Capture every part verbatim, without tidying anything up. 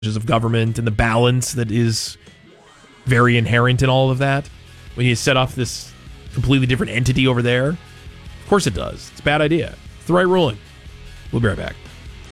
of government and the balance that is very inherent in all of that. When you set off this completely different entity over there, of course it does. It's a bad idea. It's the right ruling. We'll be right back.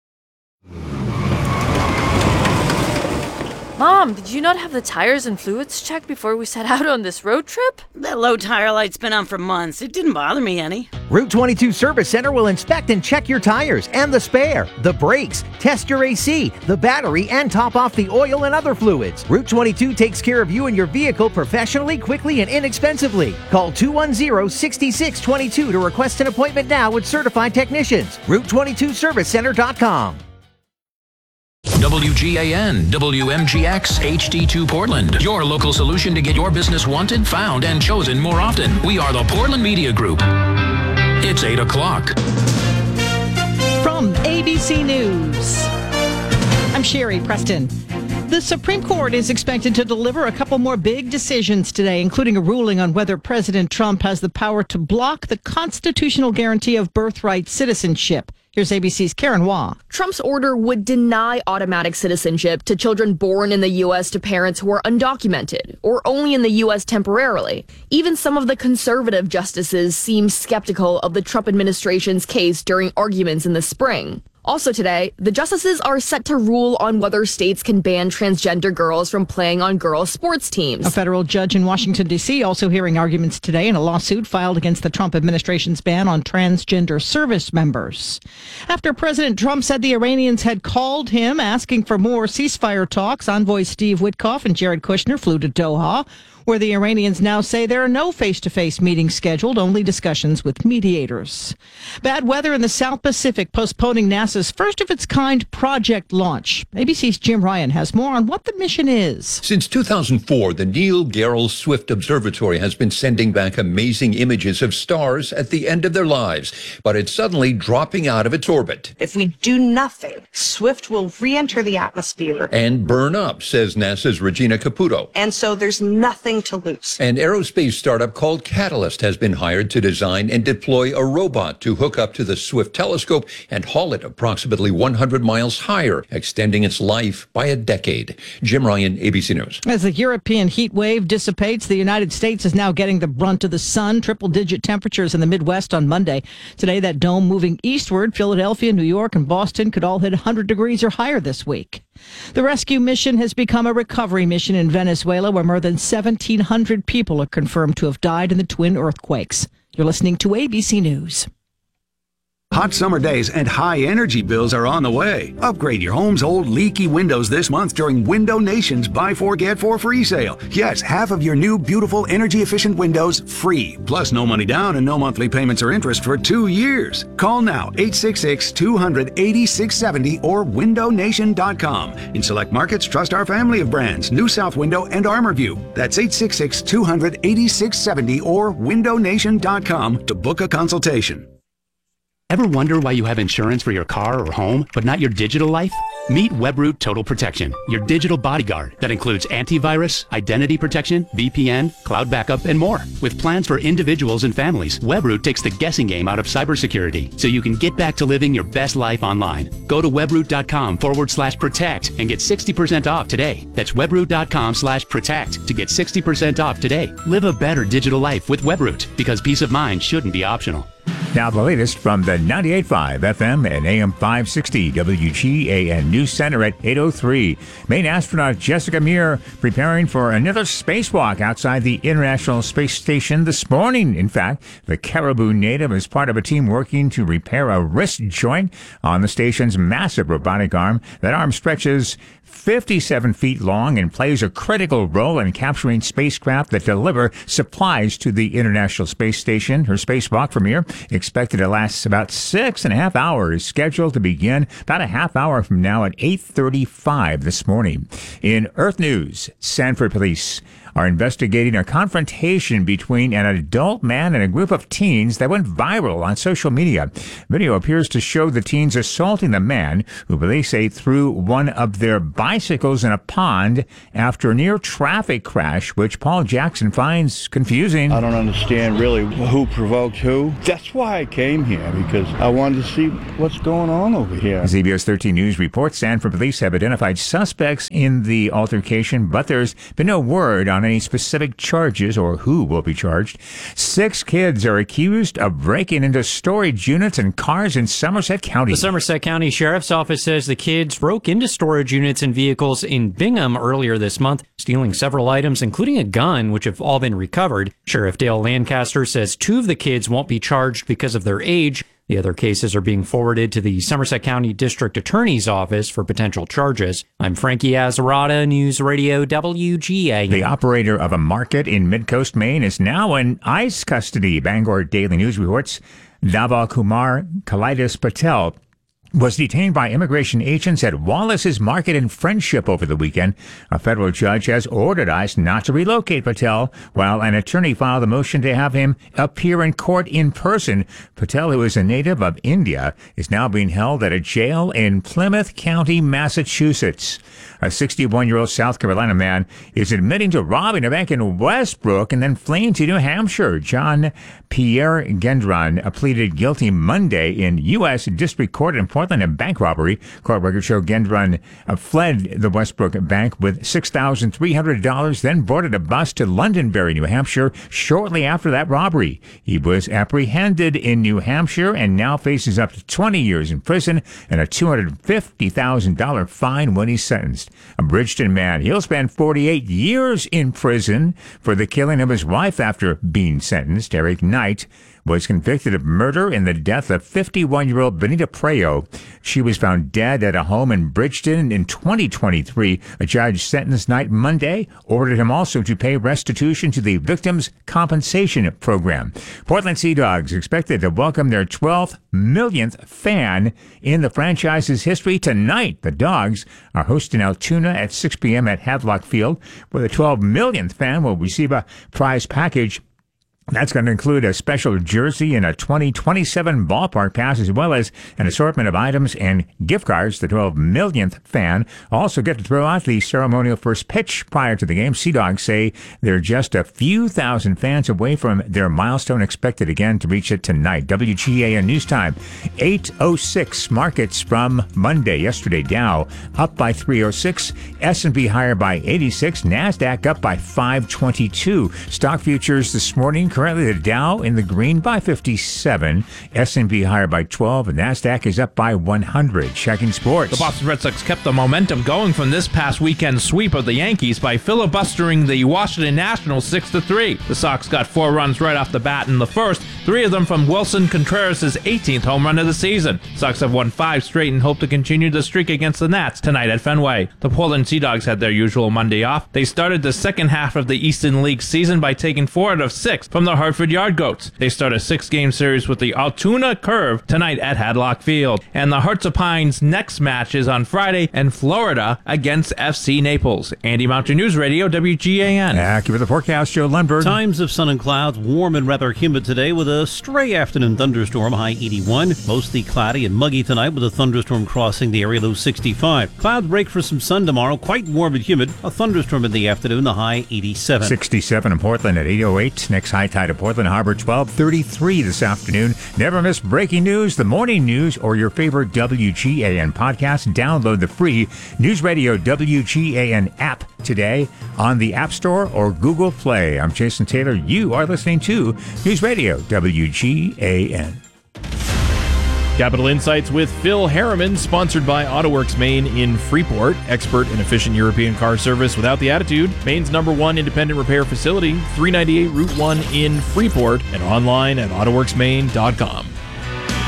Mom, did you not have the tires and fluids checked before we set out on this road trip? That low tire light's been on for months. It didn't bother me any. Route twenty-two Service Center will inspect and check your tires and the spare, the brakes, test your A C, the battery, and top off the oil and other fluids. Route twenty-two takes care of you and your vehicle professionally, quickly, and inexpensively. Call two one zero, six six two two to request an appointment now with certified technicians. Route twenty-two service center dot com. W G A N, W M G X, H D two Portland. Your local solution to get your business wanted, found, and chosen more often. We are the Portland Media Group. It's eight o'clock. From A B C News, I'm Sherry Preston. The Supreme Court is expected to deliver a couple more big decisions today, including a ruling on whether President Trump has the power to block the constitutional guarantee of birthright citizenship. Here's A B C's Karen Waugh. Trump's order would deny automatic citizenship to children born in the U S to parents who are undocumented or only in the U S temporarily. Even some of the conservative justices seem skeptical of the Trump administration's case during arguments in the spring. Also today, the justices are set to rule on whether states can ban transgender girls from playing on girls' sports teams. A federal judge in Washington, D C also hearing arguments today in a lawsuit filed against the Trump administration's ban on transgender service members. After President Trump said the Iranians had called him asking for more ceasefire talks, envoys Steve Witkoff and Jared Kushner flew to Doha, where the Iranians now say there are no face-to-face meetings scheduled, only discussions with mediators. Bad weather in the South Pacific postponing NASA's first-of-its-kind project launch. A B C's Jim Ryan has more on what the mission is. Since two thousand four, the Neil Gehrels Swift Observatory has been sending back amazing images of stars at the end of their lives, but it's suddenly dropping out of its orbit. If we do nothing, Swift will re-enter the atmosphere and burn up, says NASA's Regina Caputo. And so there's nothing to lose. An aerospace startup called Catalyst has been hired to design and deploy a robot to hook up to the Swift telescope and haul it approximately one hundred miles higher, extending its life by a decade. Jim Ryan, A B C News. As the European heat wave dissipates, the United States is now getting the brunt of the sun. Triple-digit temperatures in the Midwest on Monday. Today, that dome moving eastward. Philadelphia, New York, and Boston could all hit one hundred degrees or higher this week. The rescue mission has become a recovery mission in Venezuela, where more than seventeen hundred people are confirmed to have died in the twin earthquakes. You're listening to A B C News. Hot summer days and high energy bills are on the way. Upgrade your home's old leaky windows this month during Window Nation's Buy Four Get Four free sale. Yes, half of your new beautiful energy efficient windows free. Plus no money down and no monthly payments or interest for two years. Call now eight six six, two hundred, eighty-six seventy or window nation dot com. In select markets, trust our family of brands, New South Window and ArmorView. That's eight six six, two hundred, eighty-six seventy or window nation dot com to book a consultation. Ever wonder why you have insurance for your car or home, but not your digital life? Meet Webroot Total Protection, your digital bodyguard that includes antivirus, identity protection, V P N, cloud backup, and more. With plans for individuals and families, Webroot takes the guessing game out of cybersecurity so you can get back to living your best life online. Go to webroot.com forward slash protect and get sixty percent off today. That's webroot.com slash protect to get sixty percent off today. Live a better digital life with Webroot, because peace of mind shouldn't be optional. Now the latest from the ninety-eight point five F M and A M five sixty W G A N News Center at eight oh three. Maine astronaut Jessica Meir preparing for another spacewalk outside the International Space Station this morning. In fact, the Caribou native is part of a team working to repair a wrist joint on the station's massive robotic arm. That arm stretches fifty-seven feet long and plays a critical role in capturing spacecraft that deliver supplies to the International Space Station. Her spacewalk for Meir expected to last about six and a half hours, scheduled to begin about a half hour from now at eight thirty-five this morning. In Earth News, Sanford police are investigating a confrontation between an adult man and a group of teens that went viral on social media. Video appears to show the teens assaulting the man, who police say threw one of their bicycles in a pond after a near traffic crash, which Paul Jackson finds confusing. I don't understand really who provoked who. That's why why I came here, because I wanted to see what's going on over here. Z B S thirteen News reports Sanford police have identified suspects in the altercation, but there's been no word on any specific charges or who will be charged. Six kids are accused of breaking into storage units and cars in Somerset County. The Somerset County Sheriff's Office says the kids broke into storage units and vehicles in Bingham earlier this month, stealing several items, including a gun, which have all been recovered. Sheriff Dale Lancaster says two of the kids won't be charged because of their age. The other cases are being forwarded to the Somerset County District Attorney's Office for potential charges. I'm Frankie Azarada, News Radio W G A. The operator of a market in Midcoast, Maine is now in ICE custody. Bangor Daily News reports Dhaval Kumar Kalidas Patel was detained by immigration agents at Wallace's Market in Friendship over the weekend. A federal judge has ordered ICE not to relocate Patel, while an attorney filed a motion to have him appear in court in person. Patel, who is a native of India, is now being held at a jail in Plymouth County, Massachusetts. A sixty-one-year-old South Carolina man is admitting to robbing a bank in Westbrook and then fleeing to New Hampshire. John Pierre Gendron pleaded guilty Monday in U S District Court in Portland of bank robbery. Court records show Gendron uh, fled the Westbrook Bank with six thousand three hundred dollars, then boarded a bus to Londonderry, New Hampshire, shortly after that robbery. He was apprehended in New Hampshire and now faces up to twenty years in prison and a two hundred fifty thousand dollars fine when he's sentenced. A Bridgeton man, he'll spend forty-eight years in prison for the killing of his wife after being sentenced. Eric Knight was convicted of murder in the death of fifty-one-year-old Benita Preo. She was found dead at a home in Bridgeton in twenty twenty-three. A judge sentenced Knight Monday, ordered him also to pay restitution to the Victims' Compensation Program. Portland Sea Dogs expected to welcome their twelfth millionth fan in the franchise's history tonight. The Dogs are hosting Altoona at six p.m. at Hadlock Field, where the twelve millionth fan will receive a prize package. That's going to include a special jersey and a twenty twenty-seven ballpark pass, as well as an assortment of items and gift cards. The twelve millionth fan also get to throw out the ceremonial first pitch prior to the game. Sea Dogs say they're just a few thousand fans away from their milestone, expected again to reach it tonight. W G A N News Time, eight oh six. Markets from Monday. Yesterday, Dow up by three oh six. S and P higher by eighty-six. NASDAQ up by five twenty-two. Stock futures this morning, currently the Dow in the green by fifty-seven, S and P higher by twelve, and NASDAQ is up by one hundred. Checking sports. The Boston Red Sox kept the momentum going from this past weekend's sweep of the Yankees by filibustering the Washington Nationals six to three. The Sox got four runs right off the bat in the first, three of them from Wilson Contreras' eighteenth home run of the season. Sox have won five straight and hope to continue the streak against the Nats tonight at Fenway. The Portland Sea Dogs had their usual Monday off. They started the second half of the Eastern League season by taking four out of six from the Hartford Yard Goats. They start a six-game series with the Altoona Curve tonight at Hadlock Field. And the Hearts of Pine's next match is on Friday in Florida against F C Naples. Andy Mountain News Radio, W G A N. Accurate the forecast, Joe Lundberg. Times of sun and clouds, warm and rather humid today with a stray afternoon thunderstorm, high eighty-one. Mostly cloudy and muggy tonight with a thunderstorm crossing the area, low sixty-five. Clouds break for some sun tomorrow, quite warm and humid. A thunderstorm in the afternoon, the high eighty-seven. sixty-seven in Portland at eight oh eight. Next high tide at Portland Harbor, twelve thirty-three this afternoon. Never miss breaking news, the morning news, or your favorite W G A N podcast. Download the free News Radio W G A N app today on the App Store or Google Play. I'm Jason Taylor. You are listening to News Radio W G A N. Capital Insights with Phil Harriman, sponsored by AutoWorks Maine in Freeport. Expert and efficient European car service without the attitude. Maine's number one independent repair facility, three ninety-eight Route one in Freeport, and online at autoworks maine dot com.